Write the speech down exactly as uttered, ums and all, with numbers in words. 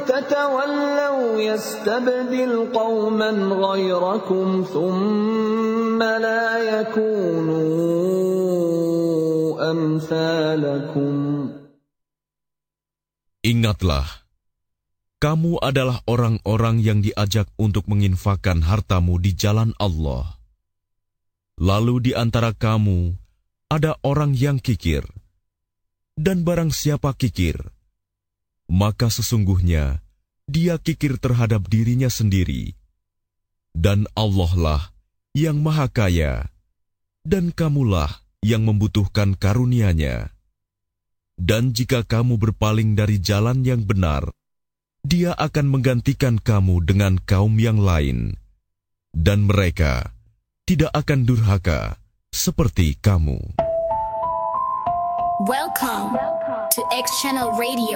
تتولوا يستبدل قوما غيركم ثم لا يكونوا أمثالكم. Ingatlah, kamu adalah orang-orang yang diajak untuk menginfakkan hartamu di jalan Allah. Lalu di antara kamu ada orang yang kikir, dan barang siapa kikir, maka sesungguhnya dia kikir terhadap dirinya sendiri. Dan Allah lah yang maha kaya, dan kamulah yang membutuhkan karunia-Nya. Dan jika kamu berpaling dari jalan yang benar, Dia akan menggantikan kamu dengan kaum yang lain, dan mereka tidak akan durhaka seperti kamu. Welcome to X Channel Radio.